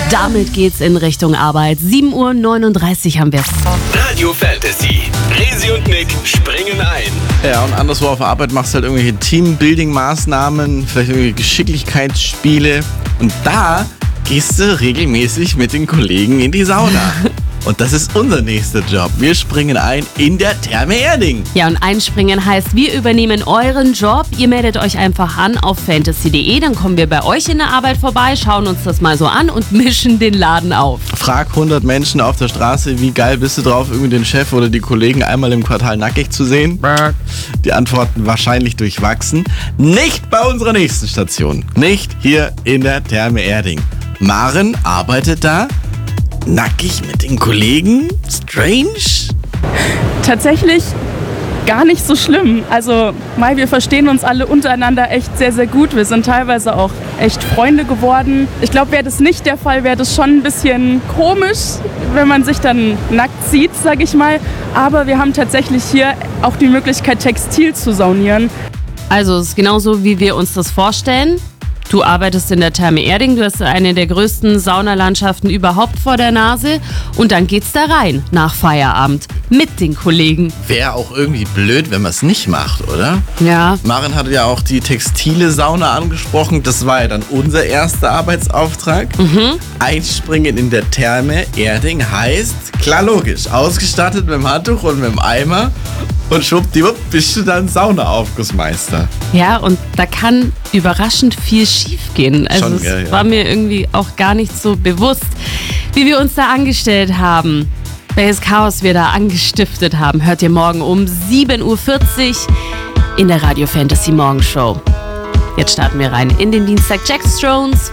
Damit geht's in Richtung Arbeit. 7:39 Uhr haben wir. Radio Fantasy. Resi und Nick springen ein. Ja, und anderswo auf der Arbeit machst du halt irgendwelche Teambuilding-Maßnahmen, vielleicht irgendwelche Geschicklichkeitsspiele. Und da gehst du regelmäßig mit den Kollegen in die Sauna. Und das ist unser nächster Job. Wir springen ein in der Therme Erding. Ja, und einspringen heißt, wir übernehmen euren Job. Ihr meldet euch einfach an auf fantasy.de, dann kommen wir bei euch in der Arbeit vorbei, schauen uns das mal so an und mischen den Laden auf. Frag 100 Menschen auf der Straße, wie geil bist du drauf, irgendwie den Chef oder die Kollegen einmal im Quartal nackig zu sehen? Die Antworten wahrscheinlich durchwachsen. Nicht bei unserer nächsten Station. Nicht hier in der Therme Erding. Maren arbeitet da. Nackig mit den Kollegen? Strange? Tatsächlich gar nicht so schlimm. Also, wir verstehen uns alle untereinander echt sehr, sehr gut. Wir sind teilweise auch echt Freunde geworden. Ich glaube, wäre das nicht der Fall, wäre das schon ein bisschen komisch, wenn man sich dann nackt sieht, sag ich mal. Aber wir haben tatsächlich hier auch die Möglichkeit, Textil zu saunieren. Also, es ist genauso, wie wir uns das vorstellen. Du arbeitest in der Therme Erding, du hast eine der größten Saunalandschaften überhaupt vor der Nase und dann geht's da rein nach Feierabend mit den Kollegen. Wäre auch irgendwie blöd, wenn man es nicht macht, oder? Ja. Maren hatte ja auch die textile Sauna angesprochen. Das war ja dann unser erster Arbeitsauftrag. Einspringen in der Therme Erding heißt, klar logisch, ausgestattet mit dem Handtuch und mit dem Eimer. Und schwuppdiwupp bist du dann Saunaaufgussmeister. Ja, und da kann überraschend viel schief gehen. Also Schon, es war mir irgendwie auch gar nicht so bewusst, wie wir uns da angestellt haben. Welches Chaos wir da angestiftet haben, hört ihr morgen um 7:40 Uhr in der Radio Fantasy Morgenshow. Jetzt starten wir rein in den Dienstag. Jack Strones,